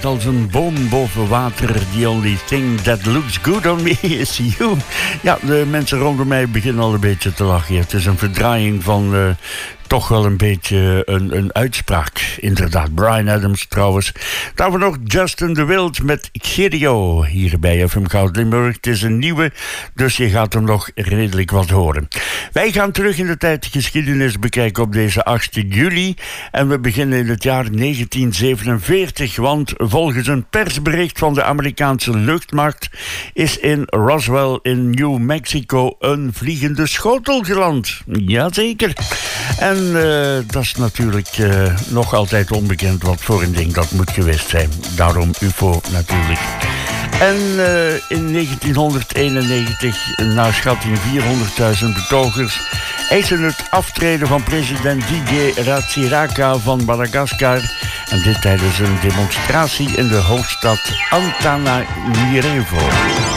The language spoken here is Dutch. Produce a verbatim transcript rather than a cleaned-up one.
als een boom boven water. The only thing that looks good on me is you. Ja, de mensen rondom mij beginnen al een beetje te lachen. Het is een verdraaiing van... Uh, toch wel een beetje een, een uitspraak. Inderdaad, Bryan Adams trouwens. Daarvoor nog Justin de Wild met Girio hier bij F M Goud Limburg. Het is een nieuwe, dus je gaat hem nog redelijk wat horen. Wij gaan terug in de tijd de geschiedenis bekijken op deze achtste juli. En we beginnen in het jaar negentien zevenenveertig. Want volgens een persbericht van de Amerikaanse luchtmacht is in Roswell in New Mexico een vliegende schotel geland. Jazeker. En uh, dat is natuurlijk uh, nog altijd onbekend wat voor een ding dat moet geweest zijn. Daarom U F O natuurlijk. En uh, in negentienhonderdeenennegentig, naar schatting vierhonderdduizend betogers, eisen het aftreden van president Didier Ratsiraka van Madagaskar. En dit tijdens een demonstratie in de hoofdstad Antananarivo.